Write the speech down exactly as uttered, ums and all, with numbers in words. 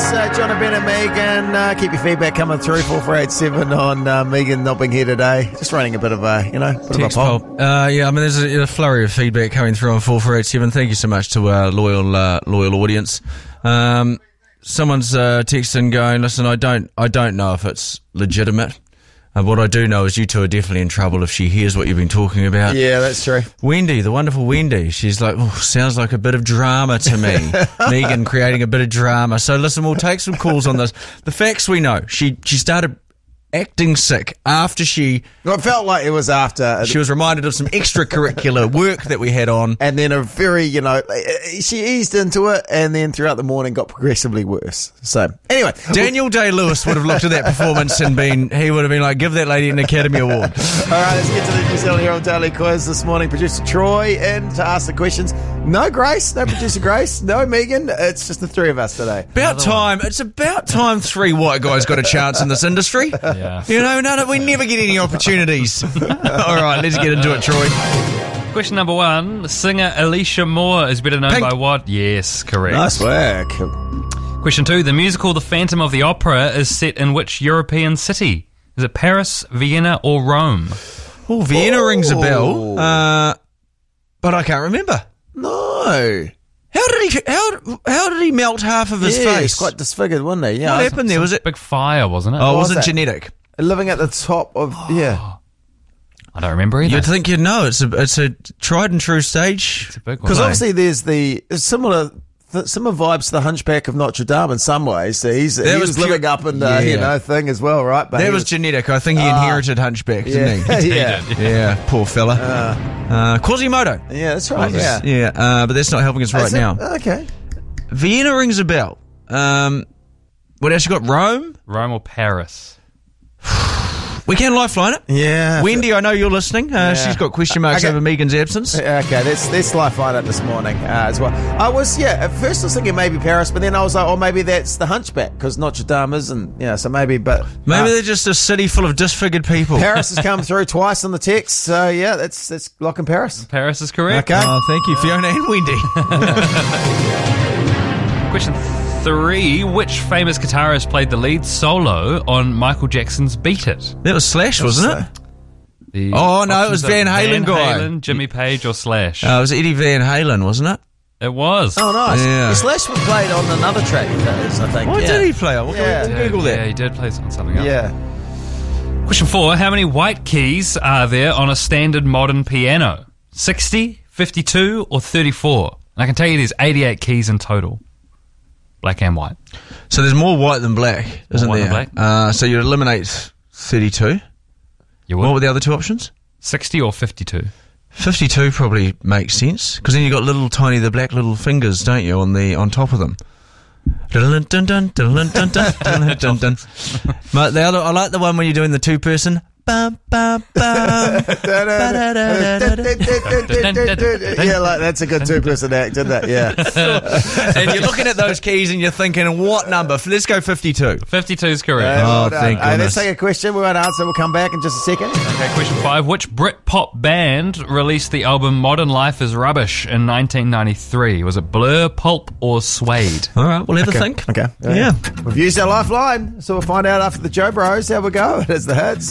Uh, John and Ben and Megan. Uh, keep your feedback coming through. four four eight seven on uh, Megan not being here today. Just running a bit of a, you know, bit Text of a poll. Uh, yeah, I mean, there's a, a flurry of feedback coming through on four four eight seven. Thank you so much to our loyal, uh, loyal audience. Um, someone's uh, texting going, listen, I don't, I don't know if it's legitimate. Uh, what I do know is you two are definitely in trouble if she hears what you've been talking about. Yeah, that's true. Wendy, the wonderful Wendy, she's like, oh, sounds like a bit of drama to me. Megan creating a bit of drama. So listen, we'll take some calls on this. The facts we know, she she started acting sick after she... Well, it felt like it was after... She was reminded of some extracurricular work that we had on. And then a very, you know, she eased into it and then throughout the morning got progressively worse. So, anyway. Daniel Day-Lewis would have looked at that performance and been, he would have been like, give that lady an Academy Award. All right, let's get to the New Zealand Herald Daily Quiz this morning. Producer Troy in to ask the questions. No Grace, no Producer Grace, no Megan. It's just the three of us today. About time. It's about time three white guys got a chance in this industry. Yeah. You know, no, no, we never get any opportunities. All right, let's get into it, Troy. Question number one. Singer Alicia Moore is better known Pink. by what? Yes, correct. Nice work. Question two. The musical The Phantom of the Opera is set in which European city? Is it Paris, Vienna, or Rome? Oh, Vienna Oh. rings a bell, uh, but I can't remember. No. How did he? How how did he melt half of his Yeah, face? he's quite disfigured, wasn't he? Yeah. What happened there? Was it? Big fire, wasn't it? Oh, was was it that? genetic? Living at the top of, yeah. I don't remember either. You'd think you'd know. It's a it's a tried and true stage. It's a big one. Because No. obviously there's the there's similar th- similar vibes to the Hunchback of Notre Dame in some ways. So he's he That was, was pure- living up in the you Yeah. know thing as well, right? But That he was genetic. I think he Ah. inherited hunchback, didn't yeah, he? yeah, Yeah, poor fella. Uh, Quasimodo. yeah. That's right. Yeah. Yeah, uh, but that's not helping us right Is it? now. Okay. Vienna rings a bell. Um, what else you got? Rome? Rome or Paris? We can lifeline it. Yeah. Wendy, I know you're listening. Uh, Yeah. She's got question marks Okay. over Megan's absence. Okay, let's let's lifeline it this morning uh, as well. I was yeah. At first I was thinking maybe Paris, but then I was like, oh, maybe that's the Hunchback because Notre Dame isn't. Yeah, so maybe, but Maybe uh, they're just a city full of disfigured people. Paris has come through twice in the text. So yeah, that's that's locking Paris. Paris is correct. Okay. Oh, thank you, Fiona and Wendy. Question three. Which famous guitarist played the lead solo on Michael Jackson's Beat It? That was Slash, wasn't it? The Oh, no, it was options Van are Halen Van guy. Halen, Jimmy Page, or Slash? Uh, it was Eddie Van Halen, wasn't it? it was. Oh, nice. Yeah. Yeah. Slash was played on another track of theirs, I think. What yeah. did he play on? We'll Yeah. we'll Google Yeah, that. he did play on something else. Yeah. Question four. How many white keys are there on a standard modern piano? sixty, fifty-two, or thirty-four? And I can tell you there's eighty-eight keys in total. Black and white. So there's more white than black, isn't white there? than black. Uh, so you eliminate thirty-two. You What would? were the other two options? sixty or fifty-two? fifty-two probably makes sense because then you got little tiny the black little fingers, don't you, on the on top of them. Dun, dun, dun, dun, dun, dun, dun, dun, dun. But the other, I like the one when you're doing the two person. Bum, bum, bum. Yeah, like that's a good two-person act, isn't it? Yeah. And you're looking at those keys and you're thinking, what number? Let's go fifty-two. fifty-two is correct. Yeah, well Oh, done. thank Hey, let's goodness. take a question. We won't answer. We'll come back in just a second. Okay, question five. Which Britpop band released the album Modern Life is Rubbish in nineteen ninety-three? Was it Blur, Pulp, or Suede? All right, we'll have a think. Okay. Yeah. We've used our lifeline, so we'll find out after the Joe Bros how we go. It is the hits.